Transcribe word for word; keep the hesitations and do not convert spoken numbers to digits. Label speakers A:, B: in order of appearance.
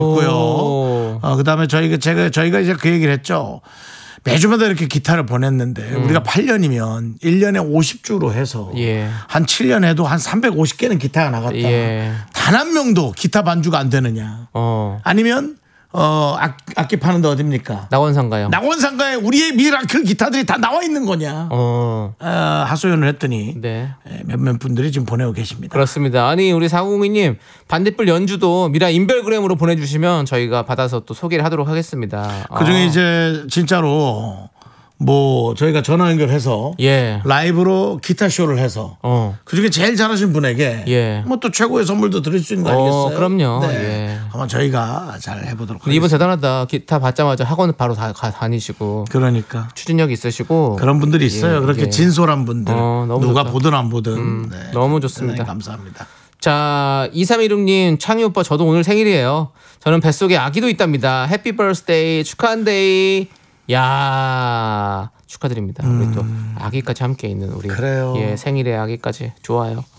A: 있고요. 어, 그다음에 저희가 제가 저희가 이제 그 얘기를 했죠. 매주마다 이렇게 기타를 보냈는데 음. 우리가 팔 년이면 일 년에 오십 주로 해서
B: 예.
A: 한 칠 년 해도 한 삼백오십 개는 기타가 나갔다.
B: 예.
A: 단 한 명도 기타 반주가 안 되느냐.
B: 어.
A: 아니면 어, 악, 악기 파는데 어딥니까?
B: 낙원상가요.
A: 낙원상가에 우리의 미라클 기타들이 다 나와 있는 거냐.
B: 어.
A: 어, 하소연을 했더니
B: 네.
A: 몇몇 분들이 지금 보내고 계십니다.
B: 그렇습니다. 아니 우리 사구공이님 반딧불 연주도 미라 인별그램으로 보내주시면 저희가 받아서 또 소개를 하도록 하겠습니다.
A: 그중에
B: 어.
A: 이제 진짜로 뭐 저희가 전화 연결해서
B: 예.
A: 라이브로 기타 쇼를 해서
B: 어.
A: 그중에 제일 잘하신 분에게
B: 예.
A: 뭐 또 최고의 선물도 드릴 수 있는 거
B: 어,
A: 아니겠어요?
B: 그럼요.
A: 네.
B: 예.
A: 한번 저희가 잘 해보도록 하겠습니다.
B: 이분 대단하다. 기타 받자마자 학원 바로 다, 가, 다니시고
A: 그러니까
B: 추진력 있으시고
A: 그런 분들이 있어요.
B: 예,
A: 그렇게
B: 예.
A: 진솔한 분들
B: 어, 너무
A: 누가
B: 좋다.
A: 보든 안 보든
B: 음,
A: 네.
B: 너무 좋습니다.
A: 감사합니다.
B: 자, 이삼일육님 창희 오빠 저도 오늘 생일이에요. 저는 뱃속에 아기도 있답니다. 해피 버스데이 축하한데이. 야 축하드립니다. 우리 또 아기까지 함께 있는 우리
A: 그래요.
B: 예 생일에 아기까지 좋아요.